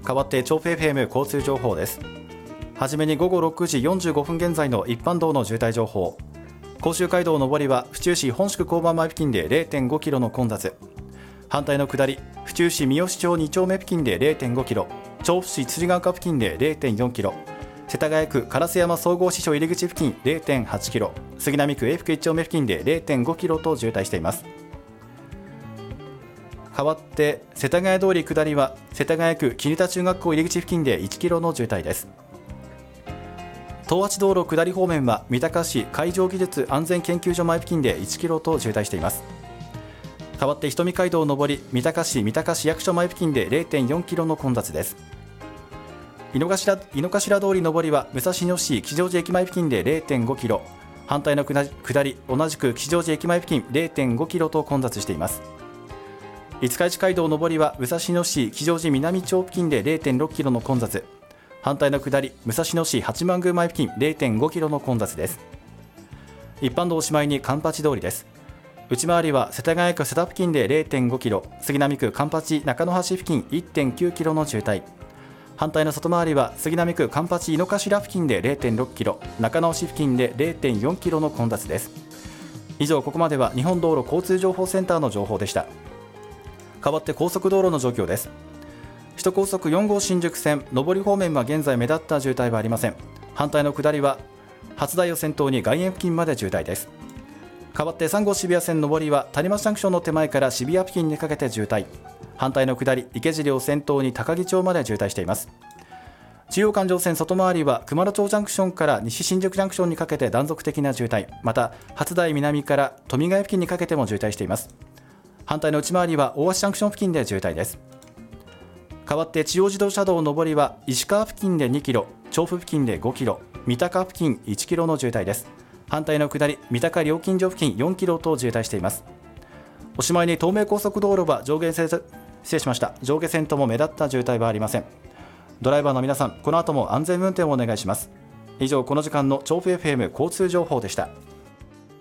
代わって調布 FM 交通情報です。はじめに午後6時45分現在の一般道の渋滞情報。甲州街道上りは府中市本宿交番前付近で 0.5 キロの混雑。反対の下り、府中市三好町2丁目付近で 0.5 キロ、調布市辻ヶ丘付近で 0.4 キロ、世田谷区烏山総合支所入り口付近 0.8 キロ、杉並区永福1丁目付近で 0.5 キロと渋滞しています。代わって世田谷通り下りは世田谷区絹田中学校入り口付近で1キロの渋滞です。東八道路下り方面は三鷹市海上技術安全研究所前付近で1キロと渋滞しています。代わって人見街道上り三鷹市市役所前付近で 0.4 キロの混雑です。井の頭通り上りは武蔵野市吉祥寺駅前付近で 0.5 キロ、反対の下り同じく吉祥寺駅前付近 0.5 キロと混雑しています。五日市街道上りは武蔵野市吉祥寺南町付近で 0.6 キロの混雑、反対の下り武蔵野市八幡宮前付近 0.5 キロの混雑です。一般道おしまいに環八通りです。内回りは世田谷区瀬田付近で 0.5 キロ、杉並区環八中野橋付近 1.9 キロの渋滞、反対の外回りは杉並区環八井の頭付近で 0.6 キロ、中野市付近で 0.4 キロの混雑です。以上、ここまでは日本道路交通情報センターの情報でした。代わって高速道路の状況です。首都高速4号新宿線上り方面は現在目立った渋滞はありません。反対の下りは初台を先頭に外苑付近まで渋滞です。代わって3号渋谷線上りは谷町ジャンクションの手前から渋谷付近にかけて渋滞、反対の下り池尻を先頭に高木町まで渋滞しています。中央環状線外回りは熊野町ジャンクションから西新宿ジャンクションにかけて断続的な渋滞、また初台南から富ヶ谷付近にかけても渋滞しています。反対の内回りは大橋ジャンクション付近で渋滞です。代わって中央自動車道上りは石川付近で2キロ、調布付近で5キロ、三鷹付近1キロの渋滞です。反対の下り三鷹料金所付近4キロと渋滞しています。おしまいに東名高速道路は上下線とも目立った渋滞はありません。ドライバーの皆さん、この後も安全運転をお願いします。以上、この時間の調布 FM 交通情報でした。